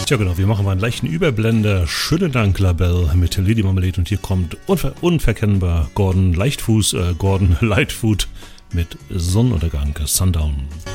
Tja genau, wir machen mal einen leichten Überblender. Schönen Dank, Labelle mit Lady Marmalade und hier kommt unverkennbar Gordon Lightfoot mit Sonnenuntergang, Sundown.